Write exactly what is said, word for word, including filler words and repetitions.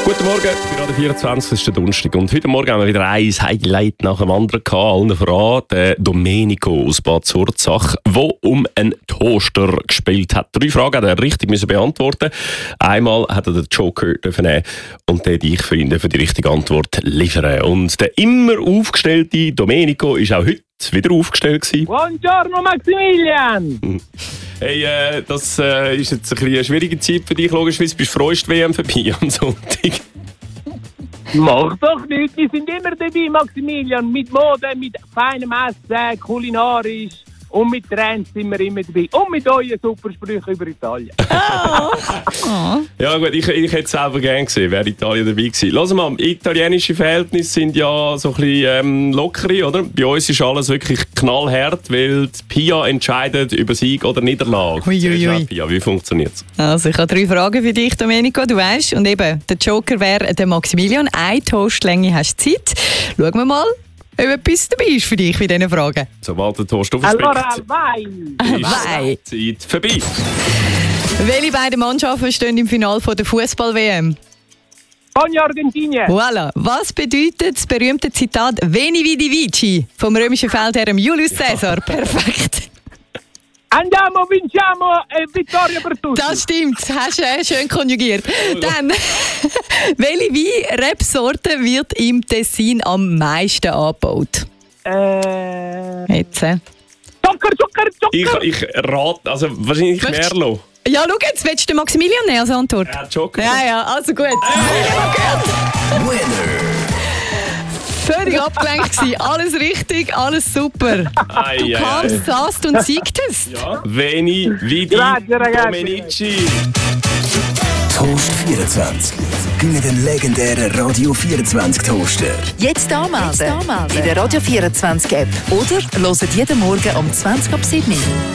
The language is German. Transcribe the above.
Guten Morgen, gerade vierundzwanzigsten Donnerstag. Und heute Morgen haben wir wieder ein Highlight nach dem anderen gehabt. Allen voran der Domenico aus Bad Zurzach, der um einen Toaster gespielt hat. Drei Fragen hat er richtig müssen beantworten. Einmal hat er den Joker dürfen nehmen und den ich für ihn die richtige Antwort liefern. Und der immer aufgestellte Domenico ist auch heute wieder aufgestellt gewesen. Buongiorno Maximilian! Hey, äh, das äh, ist jetzt ein bisschen eine schwierige Zeit für dich, logischerweise. Bist du froh, ist die W M vorbei am Sonntag? Mach doch nichts, wir sind immer dabei, Maximilian. Mit Mode, mit feinem Essen, kulinarisch und mit Trends sind wir immer dabei. Und mit euren Supersprüchen über Italien. Oh. Ja gut, ich, ich hätte es selber gerne gesehen, wäre Italien dabei gewesen. Lass mal, italienische Verhältnisse sind ja so ein bisschen ähm, lockere, oder? Bei uns ist alles wirklich knallhart, weil die Pia entscheidet über Sieg oder Niederlage. Ui, ui, ui. Pia, wie funktioniert es? Also, ich habe drei Fragen für dich, Domenico, du weißt. Und eben, der Joker wäre der Maximilian. Eine Toastlänge hast du Zeit. Schauen wir mal, ob etwas dabei ist für dich bei diesen Fragen. Sobald der Toast Allora, aufspringt, vai! Vai. ist die Zeit vorbei. Welche beiden Mannschaften stehen im Finale der Fußball-W M? Ogni Argentinien! Voilà. Was bedeutet das berühmte Zitat «Veni vidi vici» vom römischen Feldherrn Julius Caesar? Perfekt. Andiamo, vinciamo e vittoria per tutti! Das stimmt, hast du äh, schön konjugiert. Dann, welche Wein-Rebsorte wird im Tessin am meisten angebaut? Äh... Jetzt. äh. Zucker, Zucker, Ich, Zucker! ich rate, also wahrscheinlich Möchtest- Merlot. Ja, schau jetzt, willst du den Maximilian nehmen als Antwort? Ja, Joker. Ja, ja, also gut. Völlig abgelenkt gewesen. Alles richtig, alles super. Ei, Du ei, kamst, ei. saßt und siegtest. Ja. Veni, Vidi, Grazie, ragazzi. Domenici. Toast vierundzwanzig. Gönn den legendären Radio vierundzwanzig Toaster. Jetzt anmelden. Jetzt anmelden. In der Radio vierundzwanzig App. Oder hört jeden Morgen um zwanzig ab sieben.